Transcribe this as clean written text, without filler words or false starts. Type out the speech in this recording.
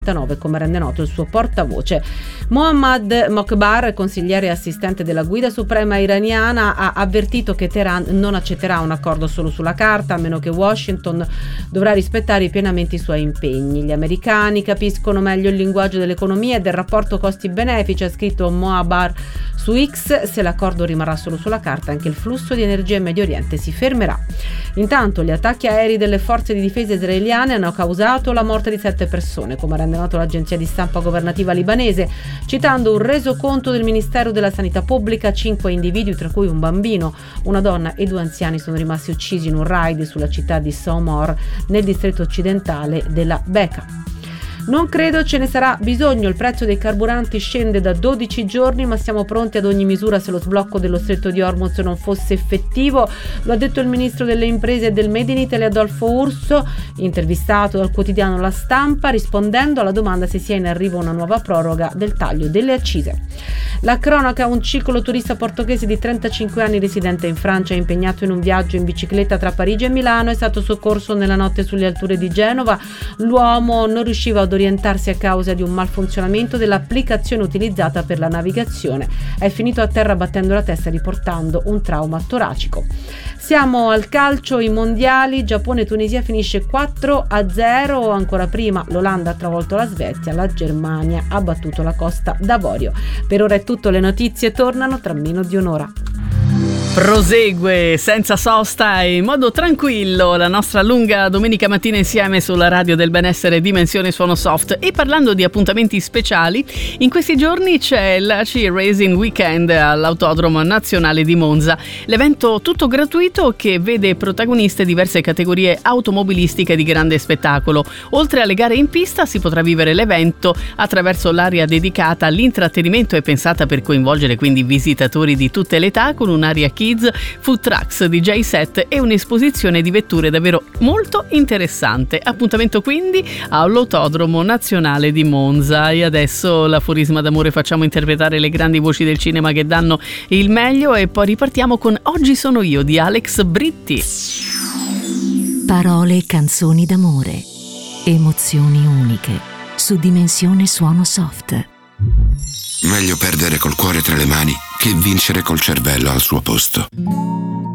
come rende noto il suo portavoce. Mohammad Mokbar, consigliere e assistente della guida suprema iraniana, ha avvertito che Teheran non accetterà un accordo solo sulla carta, a meno che Washington dovrà rispettare pienamente i suoi impegni. Gli americani capiscono meglio il linguaggio dell'economia e del rapporto costi-benefici, ha scritto Mohammad su X. Se l'accordo rimarrà solo sulla carta, anche il flusso di energia in Medio Oriente si fermerà. Intanto gli attacchi aerei delle forze di difesa israeliane hanno causato la morte di 7 persone, come rende noto l'agenzia di stampa governativa libanese, citando un resoconto del Ministero della Sanità Pubblica. 5 individui, tra cui un bambino, una donna e 2 anziani, sono rimasti uccisi in un raid sulla città di Saumor, nel distretto occidentale della Bekaa. Non credo ce ne sarà bisogno, il prezzo dei carburanti scende da 12 giorni, ma siamo pronti ad ogni misura se lo sblocco dello stretto di Hormuz non fosse effettivo, lo ha detto il ministro delle imprese e del Made in Italy Adolfo Urso, intervistato dal quotidiano La Stampa, rispondendo alla domanda se sia in arrivo una nuova proroga del taglio delle accise. La cronaca: un cicloturista portoghese di 35 anni residente in Francia, impegnato in un viaggio in bicicletta tra Parigi e Milano, è stato soccorso nella notte sulle alture di Genova. L'uomo non riusciva ad orientarsi a causa di un malfunzionamento dell'applicazione utilizzata per la navigazione. È finito a terra battendo la testa, riportando un trauma toracico. Siamo al calcio, i mondiali. Giappone e Tunisia finisce 4-0. Ancora prima l'Olanda ha travolto la Svezia, la Germania ha battuto la Costa d'Avorio. Per ora è tutto, le notizie tornano tra meno di un'ora. Prosegue senza sosta e in modo tranquillo la nostra lunga domenica mattina insieme sulla radio del benessere Dimensione Suono Soft. E parlando di appuntamenti speciali, in questi giorni c'è l'ACI Racing Weekend all'Autodromo Nazionale di Monza, l'evento tutto gratuito che vede protagoniste diverse categorie automobilistiche di grande spettacolo. Oltre alle gare in pista si potrà vivere l'evento attraverso l'area dedicata all'intrattenimento e pensata per coinvolgere quindi visitatori di tutte le età, con un'area kids, food trucks, DJ set e un'esposizione di vetture davvero molto interessante. Appuntamento quindi all'Autodromo Nazionale di Monza. E adesso l'aforisma d'amore, facciamo interpretare le grandi voci del cinema che danno il meglio e poi ripartiamo con Oggi sono io di Alex Britti. Parole e canzoni d'amore, emozioni uniche su Dimensione Suono Soft. Meglio perdere col cuore tra le mani che vincere col cervello al suo posto.